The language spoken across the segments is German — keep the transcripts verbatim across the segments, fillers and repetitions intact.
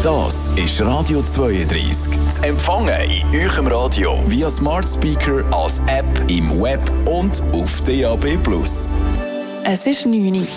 Das ist Radio zweiunddreißig. Zu empfangen in eurem Radio via Smart Speaker, als App, im Web und auf D A B plus. Es ist neun Uhr.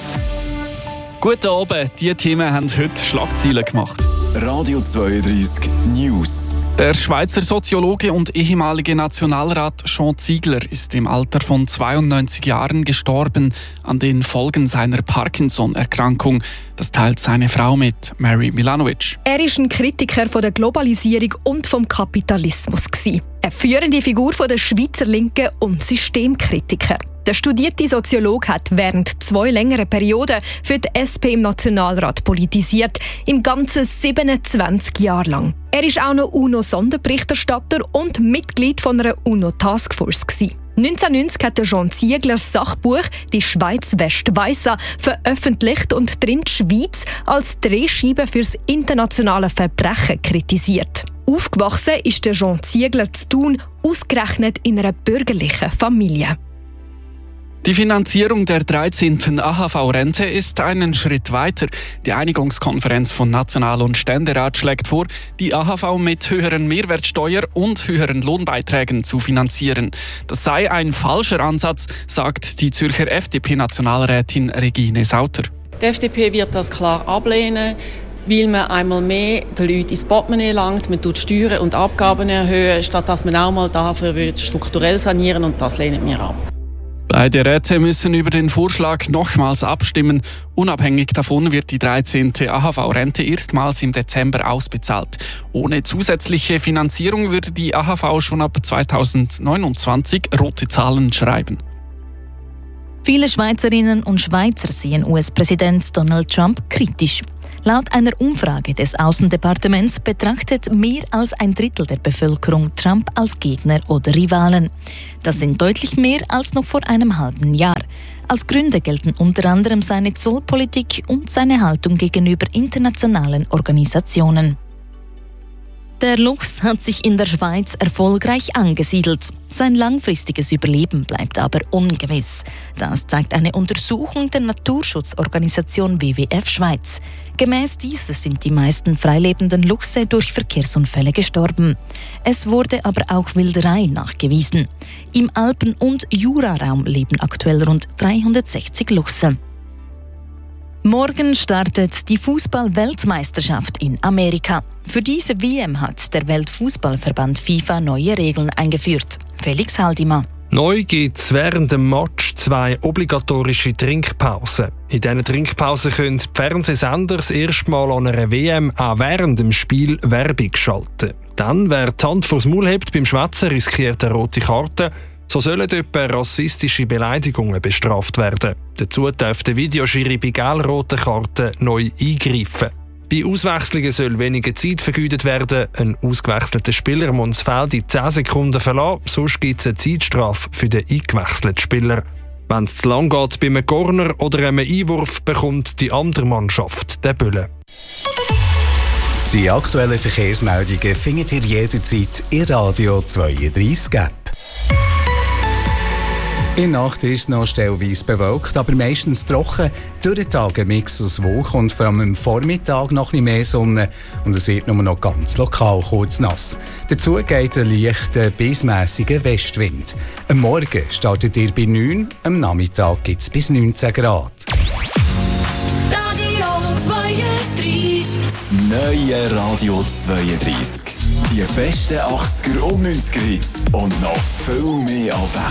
Guten Abend, diese Themen haben heute Schlagzeilen gemacht. Radio zweiunddreißig News. Der Schweizer Soziologe und ehemalige Nationalrat Jean Ziegler ist im Alter von zweiundneunzig Jahren gestorben an den Folgen seiner Parkinson-Erkrankung. Das teilt seine Frau mit, Mary Milanovic. Er war ein Kritiker von der Globalisierung und vom Kapitalismus. Eine führende Figur von der Schweizer Linken und Systemkritiker. Der studierte Soziologe hat während zwei längeren Perioden für die S P im Nationalrat politisiert, im ganzen siebenundzwanzig Jahre lang. Er war auch noch UNO-Sonderberichterstatter und Mitglied von einer UNO-Taskforce. neunzehnhundertneunzig hat Jean Ziegler das Sachbuch «Die Schweiz wäscht Weissa» veröffentlicht und darin die Schweiz als Drehscheibe fürs internationale Verbrechen kritisiert. Aufgewachsen ist der Jean Ziegler zu Thun, ausgerechnet in einer bürgerlichen Familie. Die Finanzierung der dreizehnten A H V-Rente ist einen Schritt weiter. Die Einigungskonferenz von National- und Ständerat schlägt vor, die A H V mit höheren Mehrwertsteuer und höheren Lohnbeiträgen zu finanzieren. Das sei ein falscher Ansatz, sagt die Zürcher F D P-Nationalrätin Regine Sauter. Die F D P wird das klar ablehnen, weil man einmal mehr den Leuten ins Portemonnaie langt, man tut Steuern und Abgaben erhöhen, statt dass man auch mal dafür strukturell sanieren will, und das lehnen wir ab. Beide Räte müssen über den Vorschlag nochmals abstimmen. Unabhängig davon wird die dreizehnte A H V-Rente erstmals im Dezember ausbezahlt. Ohne zusätzliche Finanzierung würde die A H V schon ab zweitausendneunundzwanzig rote Zahlen schreiben. Viele Schweizerinnen und Schweizer sehen U S-Präsident Donald Trump kritisch. Laut einer Umfrage des Außendepartements betrachtet mehr als ein Drittel der Bevölkerung Trump als Gegner oder Rivalen. Das sind deutlich mehr als noch vor einem halben Jahr. Als Gründe gelten unter anderem seine Zollpolitik und seine Haltung gegenüber internationalen Organisationen. Der Luchs hat sich in der Schweiz erfolgreich angesiedelt. Sein langfristiges Überleben bleibt aber ungewiss. Das zeigt eine Untersuchung der Naturschutzorganisation W W F Schweiz. Gemäss dieser sind die meisten freilebenden Luchse durch Verkehrsunfälle gestorben. Es wurde aber auch Wilderei nachgewiesen. Im Alpen- und Juraraum leben aktuell rund dreihundertsechzig Luchse. Morgen startet die Fußball-Weltmeisterschaft in Amerika. Für diese W M hat der Weltfußballverband FIFA neue Regeln eingeführt. Felix Haldimann. Neu gibt es während dem Match zwei obligatorische Trinkpausen. In diesen Trinkpausen können die Fernsehsender das erste Mal an einer W M auch während dem Spiel Werbung schalten. Dann, wer die Hand vors Maul hebt beim Schwätzen, riskiert eine rote Karte. So sollen etwa rassistische Beleidigungen bestraft werden. Dazu darf der Videoschiri bei gelb-roten Karten neu eingreifen. Bei Auswechslungen soll weniger Zeit vergeudet werden. Ein ausgewechselter Spieler muss das Feld in zehn Sekunden verlassen, sonst gibt es eine Zeitstrafe für den eingewechselten Spieler. Wenn es zu lang geht bei einem Corner oder einem Einwurf, bekommt die andere Mannschaft den Böllen. Die aktuellen Verkehrsmeldungen findet ihr jederzeit in Radio zweiunddreißig App. In der Nacht ist es noch stellweise bewölkt, aber meistens trocken. Durch den Tag ein Mix aus Wolken und vor allem am Vormittag noch etwas mehr Sonne. Und es wird nur noch ganz lokal kurz nass. Dazu geht ein leichter bis mässiger Westwind. Am Morgen startet ihr bei neun, am Nachmittag gibt es bis neunzehn Grad. Radio zweiunddreißig. Das neue Radio zweiunddreißig. Die besten achtziger und neunziger Hits und noch viel mehr Abwechslung.